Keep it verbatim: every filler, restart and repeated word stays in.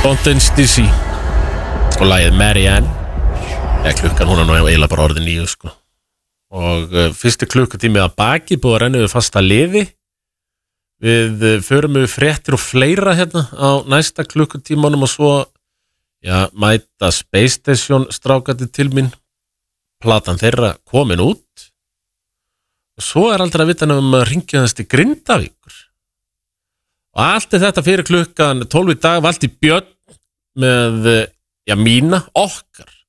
Fountains D C og lagið Marianne. Eða klukkan hún er nú eiginlega bara orðin níu sko. Og uh, fyrsti klukkutími að baki búið að renna við fasta liði. Við uh, förum við fréttir og fleira hérna á næsta klukkutímanum og svo já, mæta Space Station strákandi til mín. Platan þeirra komin út. Og svo er aldrei að vita um að ringja þess til Grindavíkur. Og allt er þetta fyrir klukkan tólf í dag valdi Björn með, já, mína, okkar